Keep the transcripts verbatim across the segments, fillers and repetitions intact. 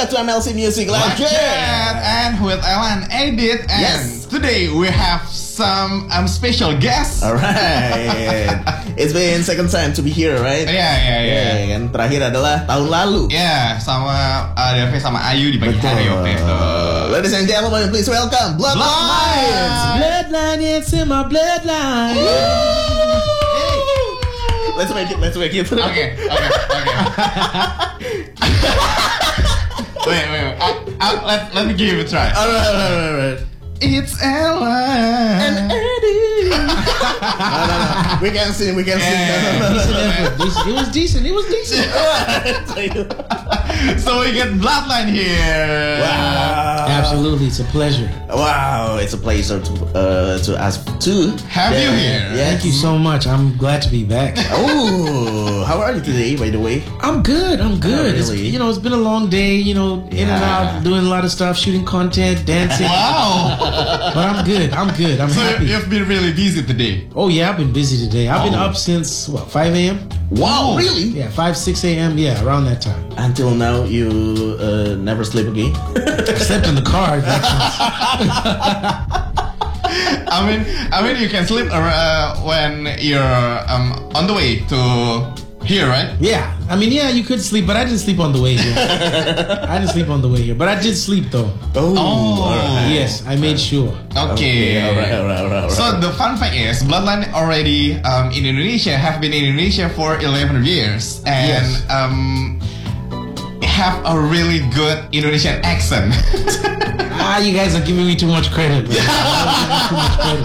back to M L C Music Legend. And with Alan Edit. And yes. Today we have some um, special guests. Alright. It's been second time to be here, right? Iya, iya, iya. Kan terakhir adalah tahun lalu. Ya, yeah, sama uh, Delve sama Ayu di pagi hari waktu itu. Ladies and gentlemen, please welcome Bloodlines. Bloodline, it's in my bloodline. Let's make it, let's make it. Oke, oke, oke. Wait, wait, wait. I, I, let, let me give it a try. Alright, alright, alright. It's Ella and Eddie. no, no, no. We can sing, we can sing. Yeah, no, no, no, Decent no. effort. It was decent. It was decent. So we get Bloodline here. Wow. Absolutely, it's a pleasure. Wow, it's a pleasure to uh to us to have you here. Yes. Thank you so much. I'm glad to be back. Oh, how are you today, by the way? I'm good. I'm good. Oh, It's, really? you know, it's been a long day. You know, in and Yeah. out, doing a lot of stuff, shooting content, dancing. Wow. But I'm good. I'm good. I'm So happy. you've been really busy today. Oh yeah, I've been busy today. I've been Oh. up since what five a.m. Wow, really? Yeah, five six a.m. Yeah, around that time. Until now, you uh, never sleep again? I slept in the car. I mean, I mean, you can sleep uh, when you're um, on the way to here, right? Yeah, I mean, yeah, you could sleep, but I didn't sleep on the way here. I didn't sleep on the way here, but I did sleep though. Oh, Oh. alright. Yes, I made sure. Okay. alright, alright, alright. So the fun fact is, Bloodline already um, in Indonesia have been in Indonesia for eleven years and Yes. um, have a really good Indonesian accent. Ah, you guys are giving me too much credit, man. Too much credit.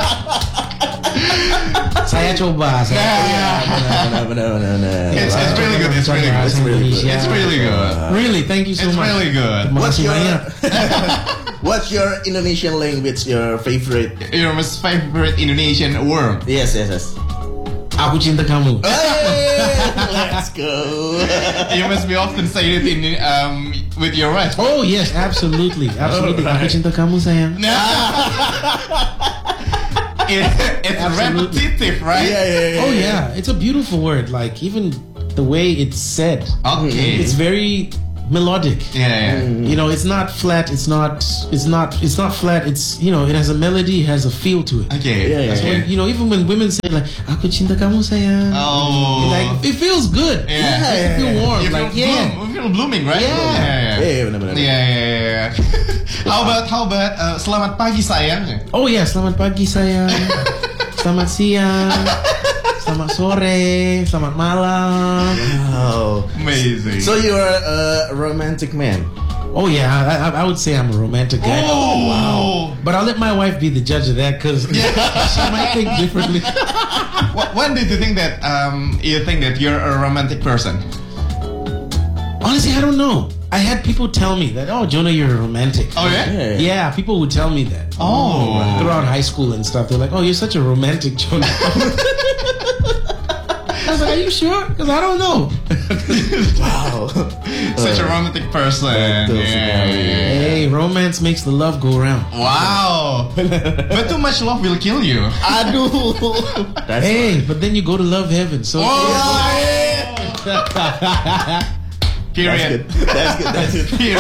Saya coba, saya No, no, no, no. It's, it's really good. It's really good. It's really good. It's really good. Really, thank you so It's much. really good. Terima What's kasih your banyak. What's your Indonesian language? Your favorite? Your most favorite Indonesian word? Yes, yes, yes. Aku cinta kamu. Hey, let's go. You must be often say it in um with your wife. Oh yes, absolutely, absolutely. Alright. Aku cinta kamu sayang. It, it's Absolutely. repetitive, right? Yeah, yeah, yeah. Oh yeah, it's a beautiful word. Like even the way it's said, Okay. it's very melodic. yeah, yeah. You know, it's not flat. It's not. It's not. It's not flat. It's you know, it has a melody, it has a feel to it. Okay. Yeah, yeah, That's okay. when, you know, even when women say like "Aku cinta kamu sayang," Oh. like it feels good. Yeah. It makes you feel warm. You feel like yeah. bloom, you feel blooming, right? Yeah. yeah, yeah. Yeah, benar, benar. Yeah, yeah, yeah. How about how about uh, selamat pagi sayang? Oh ya, selamat pagi sayang. Selamat siang. Selamat sore. Selamat malam. Wow. Amazing. So you're a romantic man. Oh yeah, I, I- I would say I'm a romantic guy. Oh wow. But I'll let my wife be the judge of that because she might think differently. Wh- When did you think that um you think that you're a romantic person? Honestly, I don't know. I had people tell me that, oh, Jonah, you're a romantic. Oh yeah. Yeah. Yeah, people would tell me that. Oh. Throughout high school and stuff. They're like, oh, you're such a romantic, Jonah. I was like, are you sure? Because I don't know. Wow. Such a romantic person. Betul Yeah, sekali. yeah, yeah. Hey, romance makes the love go round. Wow. But too much love will kill you. Aduh. That's Hey, but then you go to love heaven. So Oh, That's Period. good. That's good. That's good. Period.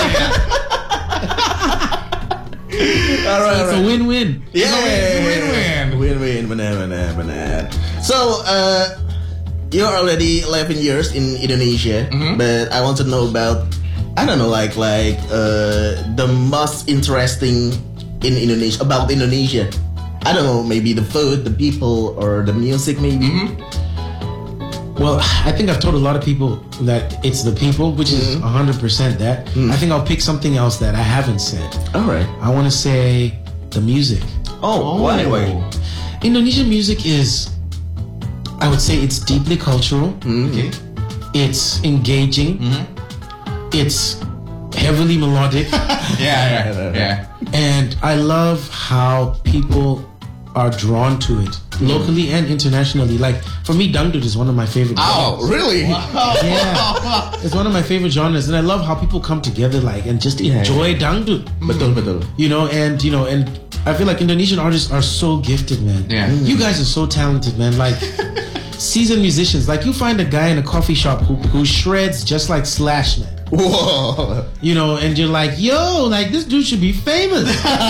All right, it's all a right. win-win. Yeah, win-win. Win-win, benar, benar, benar. So, uh, you're already eleven years in Indonesia, but I want to know about, I don't know, like, like, uh, the most interesting in Indonesia, about Indonesia. I don't know, maybe the food, the people, or the music, maybe. Well, I think I've told a lot of people that it's the people, which is one hundred percent that. I think I'll pick something else that I haven't said. All right. I want to say the music. Oh, why, why? Indonesian music is, I would say it's deeply cultural. Okay. It's engaging. It's heavily melodic. Yeah, yeah, yeah. And I love how people are drawn to it, locally and internationally. Like, for me, dangdut is one of my favorite Oh, genres. really? Yeah. It's one of my favorite genres, and I love how people come together, like, and just Yeah, enjoy dangdut. Betul, betul. You know, and you know, and I feel like Indonesian artists are so gifted, man. Yeah. You guys are so talented, man. Like, seasoned musicians. Like, you find a guy in a coffee shop who, who shreds just like Slash, man. Whoa. You know, and you're like, yo, like this dude should be famous.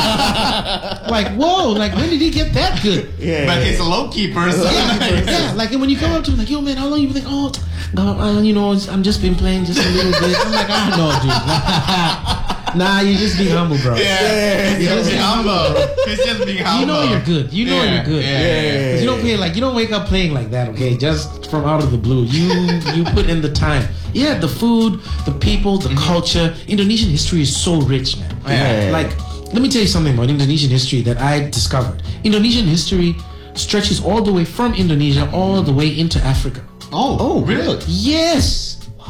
Like, whoa, like when did he get that good? Yeah. But he's a low key person. Yeah, yeah. Like and when you come up to him, like, yo, man, how long you been? Like, oh, God, uh, you know, I'm just been playing just a little bit. I'm like, I know, dude. Nah, you just being humble, bro. Yeah, he's just being humble. He's just being humble. You know you're good. You know Yeah, you're good. yeah, yeah, 'Cause you don't play like you don't wake up playing like that, okay? Just from out of the blue. You you put in the time. Yeah, the food, the people, the culture. Indonesian history is so rich, man. Yeah. Like, let me tell you something about Indonesian history that I discovered. Indonesian history stretches all the way from Indonesia all the way into Africa. Oh, Oh, really? Yes.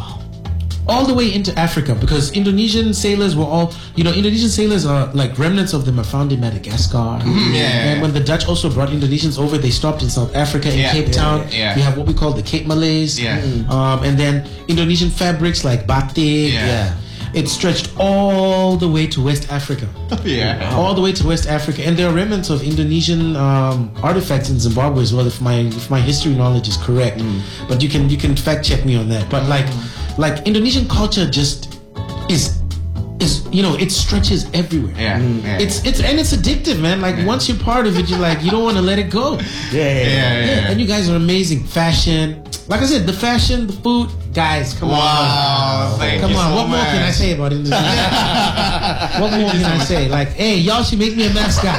All the way into Africa because Indonesian sailors were all, you know, Indonesian sailors are like remnants of them are found in Madagascar. yeah. And when the Dutch also brought Indonesians over, they stopped in South Africa, in Yeah, Cape yeah, Town. yeah. We have what we call the Cape Malays. Yeah. Um, and then Indonesian fabrics like batik. Yeah. It stretched all the way to West Africa. Yeah. All the way to West Africa, and there are remnants of Indonesian um, artifacts in Zimbabwe as well. If my if my history knowledge is correct, but you can you can fact check me on that. But like like Indonesian culture just is is you know it stretches everywhere. Yeah. yeah. It's it's and it's addictive, man. Like once you're part of it, you're like you don't want to let it go. Yeah. yeah, yeah. Yeah, and you guys are amazing. Fashion, like I said, the fashion, the food, guys. Come on. Wow. Thank Come you on, so what more can I much. say about Indonesia? What more can I say? Like, hey, y'all should make me a mascot.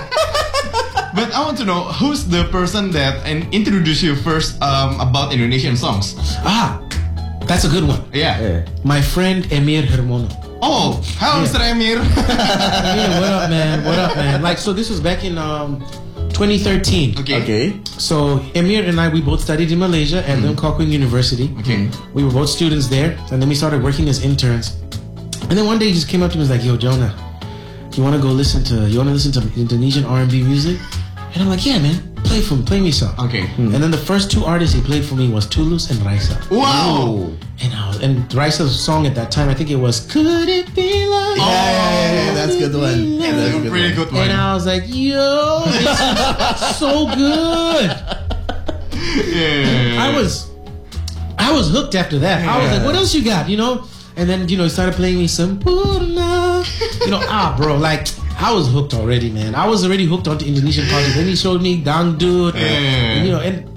But I want to know who's the person that and introduced you first um, about Indonesian songs. Ah, that's a good one. Yeah. Yeah. My friend Emir Hermono. Oh, hello, Mister Emir. Yeah, what up, man? What up, man? Like, so this was back in um, twenty thirteen. Okay. Okay. So Emir and I, we both studied in Malaysia at Lim Kok Wing University. Okay. We were both students there, and then we started working as interns. And then one day he just came up to me and was like, "Yo, Jonah, you want to go listen to you want to listen to Indonesian R and B music?" And I'm like, "Yeah, man, play for me, play me some." Okay. And then the first two artists he played for me was Tulus and Raisa. Wow. And I was, and Raisa's song at that time, I think it was "Could It Be Like." Yeah, yeah, yeah, yeah, that's a good one. Yeah, That's that's a a good pretty one. good one. And I was like, "Yo, this is so good." yeah. I was, I was hooked after that. I was like, "What else you got?" You know. And then you know he started playing me some Purna. You know, ah, bro, like I was hooked already, man. I was already hooked onto Indonesian culture. Then he showed me Dangdut, Yeah. and, you know, and